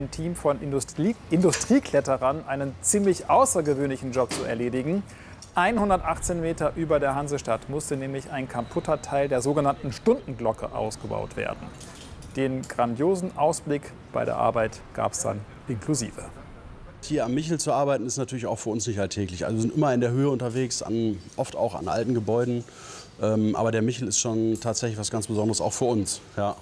Ein Team von Industriekletterern einen ziemlich außergewöhnlichen Job zu erledigen. 118 Meter über der Hansestadt musste nämlich ein kaputter Teil der sogenannten Stundenglocke ausgebaut werden. Den grandiosen Ausblick bei der Arbeit gab es dann inklusive. Hier am Michel zu arbeiten ist natürlich auch für uns nicht alltäglich. Also wir sind immer in der Höhe unterwegs, oft auch an alten Gebäuden. Aber der Michel ist schon tatsächlich was ganz Besonderes, auch für uns. Ja.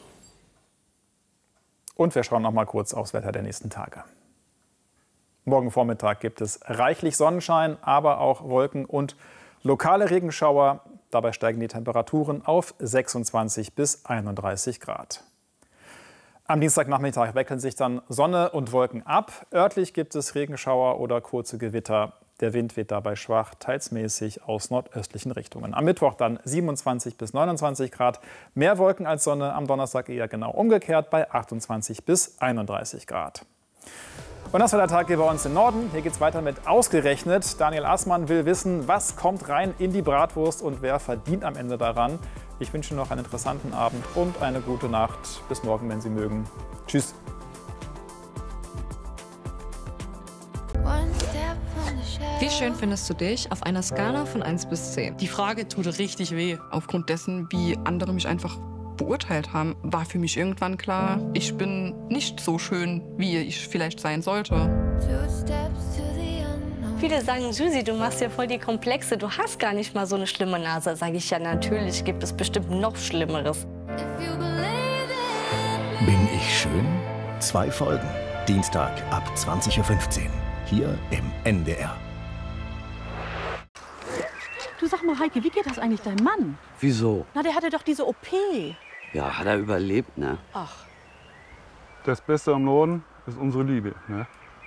Und wir schauen noch mal kurz aufs Wetter der nächsten Tage. Morgen Vormittag gibt es reichlich Sonnenschein, aber auch Wolken und lokale Regenschauer. Dabei steigen die Temperaturen auf 26 bis 31 Grad. Am Dienstagnachmittag wechseln sich dann Sonne und Wolken ab. Örtlich gibt es Regenschauer oder kurze Gewitter. Der Wind weht dabei schwach, teils mäßig aus nordöstlichen Richtungen. Am Mittwoch dann 27 bis 29 Grad. Mehr Wolken als Sonne, am Donnerstag eher genau umgekehrt bei 28 bis 31 Grad. Und das war der Tag hier bei uns im Norden. Hier geht es weiter mit Ausgerechnet. Daniel Assmann will wissen, was kommt rein in die Bratwurst und wer verdient am Ende daran. Ich wünsche noch einen interessanten Abend und eine gute Nacht. Bis morgen, wenn Sie mögen. Tschüss. Wie schön findest du dich auf einer Skala von 1 bis 10? Die Frage tut richtig weh. Aufgrund dessen, wie andere mich einfach beurteilt haben, war für mich irgendwann klar, ich bin nicht so schön, wie ich vielleicht sein sollte. Viele sagen, Susi, du machst ja voll die Komplexe, du hast gar nicht mal so eine schlimme Nase. Sage ich, ja, natürlich gibt es bestimmt noch Schlimmeres. Bin ich schön? 2 Folgen. Dienstag ab 20:15 Uhr. Hier im NDR. Du, sag mal, Heike, wie geht das eigentlich deinem Mann? Wieso? Na, der hatte doch diese OP. Ja, hat er überlebt, ne? Ach. Das Beste am Norden ist unsere Liebe, ne?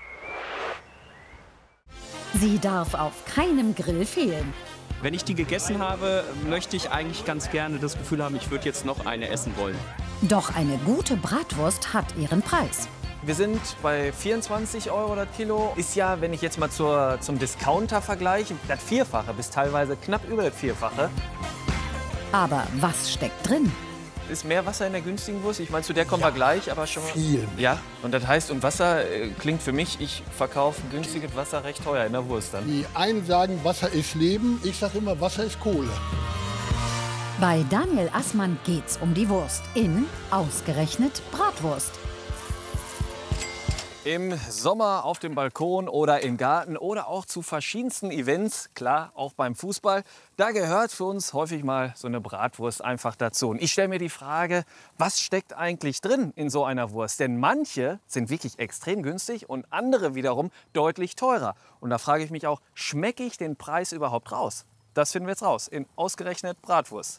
Sie darf auf keinem Grill fehlen. Wenn ich die gegessen habe, möchte ich eigentlich ganz gerne das Gefühl haben, ich würde jetzt noch eine essen wollen. Doch eine gute Bratwurst hat ihren Preis. Wir sind bei 24 € das Kilo. Ist ja, wenn ich jetzt mal zum Discounter vergleiche, das Vierfache bis teilweise knapp über das Vierfache. Aber was steckt drin? Ist mehr Wasser in der günstigen Wurst? Ich meine, zu der kommen wir gleich, aber schon mal. Viel. Ja, und das heißt, und Wasser klingt für mich, ich verkaufe günstiges Wasser recht teuer in der Wurst dann. Die einen sagen, Wasser ist Leben, ich sage immer, Wasser ist Kohle. Bei Daniel Assmann geht's um die Wurst in Ausgerechnet Bratwurst. Im Sommer auf dem Balkon oder im Garten oder auch zu verschiedensten Events, klar, auch beim Fußball. Da gehört für uns häufig mal so eine Bratwurst einfach dazu. Und ich stelle mir die Frage, was steckt eigentlich drin in so einer Wurst? Denn manche sind wirklich extrem günstig und andere wiederum deutlich teurer. Und da frage ich mich auch, schmecke ich den Preis überhaupt raus? Das finden wir jetzt raus in Ausgerechnet Bratwurst.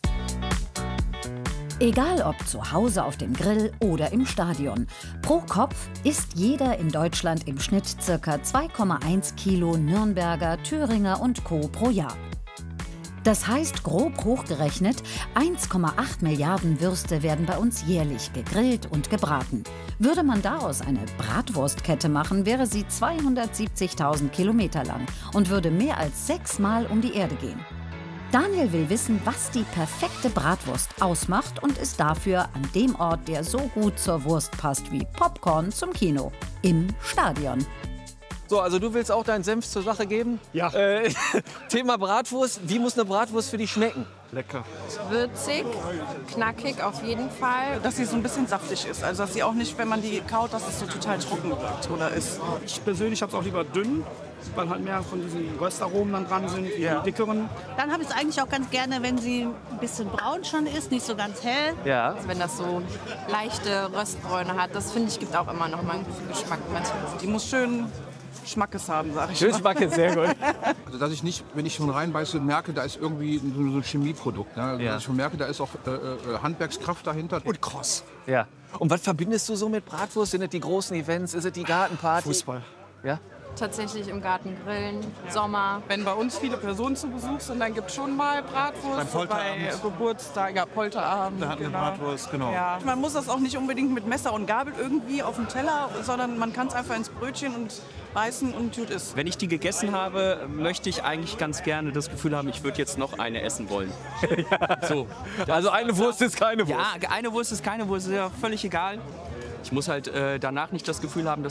Egal ob zu Hause auf dem Grill oder im Stadion. Pro Kopf isst jeder in Deutschland im Schnitt ca. 2,1 Kilo Nürnberger, Thüringer und Co. pro Jahr. Das heißt, grob hochgerechnet, 1,8 Milliarden Würste werden bei uns jährlich gegrillt und gebraten. Würde man daraus eine Bratwurstkette machen, wäre sie 270.000 Kilometer lang und würde mehr als 6-mal um die Erde gehen. Daniel will wissen, was die perfekte Bratwurst ausmacht und ist dafür an dem Ort, der so gut zur Wurst passt wie Popcorn zum Kino, im Stadion. So, also du willst auch deinen Senf zur Sache geben? Ja. Thema Bratwurst, wie muss eine Bratwurst für dich schmecken? Lecker. Würzig, knackig auf jeden Fall. Dass sie so ein bisschen saftig ist. Also dass sie auch nicht, wenn man die kaut, dass es so total trocken wird oder ist. Ich persönlich habe es auch lieber dünn, weil halt mehr von diesen Röstaromen dann dran sind, die dickeren. Dann habe ich es eigentlich auch ganz gerne, wenn sie ein bisschen braun schon ist, nicht so ganz hell. Ja. Wenn das so leichte Röstbräune hat, das finde ich, gibt auch immer noch mal einen guten Geschmack. Die muss schön Schmackes haben, sag ich mal. Schön Schmackes, sehr gut. Also, dass ich nicht, wenn ich schon reinbeiße, merke, da ist irgendwie so ein Chemieprodukt. Ne? Also, dass ich schon merke, da ist auch Handwerkskraft dahinter. Und kross. Ja. Und was verbindest du so mit Bratwurst? Sind es die großen Events? Ist es die Gartenparty? Fußball. Ja? Tatsächlich im Garten grillen, Sommer. Wenn bei uns viele Personen zu Besuch sind, dann gibt es schon mal Bratwurst. Bei Geburtstag, ja, Polterabend. Da hatten wir Bratwurst, genau. Ja. Man muss das auch nicht unbedingt mit Messer und Gabel irgendwie auf dem Teller, sondern man kann es einfach ins Brötchen und beißen und gut ist. Wenn ich die gegessen habe, möchte ich eigentlich ganz gerne das Gefühl haben, ich würde jetzt noch eine essen wollen. So. Also eine Wurst ist keine Wurst. Ja, eine Wurst ist keine Wurst, ist ja völlig egal. Ich muss halt danach nicht das Gefühl haben, dass